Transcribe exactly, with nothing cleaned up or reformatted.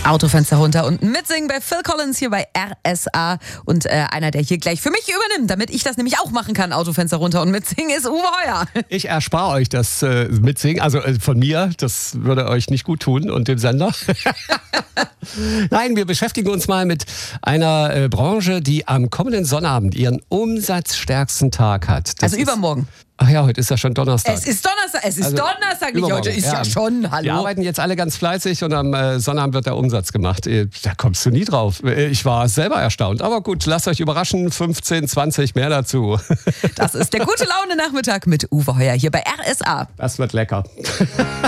Autofenster runter und mitsingen bei Phil Collins hier bei R S A. Und äh, einer, der hier gleich für mich übernimmt, damit ich das nämlich auch machen kann, Autofenster runter und mitsingen, ist Uwe Heuer. Ich erspare euch das äh, Mitsingen, also äh, von mir, das würde euch nicht gut tun und dem Sender. Nein, wir beschäftigen uns mal mit einer äh, Branche, die am kommenden Sonnabend ihren umsatzstärksten Tag hat. Das also ist, übermorgen. Ach ja, heute ist ja schon Donnerstag. Es ist Donnerstag, es ist Also Donnerstag, nicht heute ist ja, ja schon, hallo. Wir arbeiten jetzt alle ganz fleißig und am äh, Sonnabend wird der Umsatz gemacht. Äh, da kommst du nie drauf. Äh, ich war selber erstaunt. Aber gut, lasst euch überraschen, fünfzehn, zwanzig mehr dazu. Das ist der gute Laune Nachmittag mit Uwe Heuer hier bei R S A. Das wird lecker.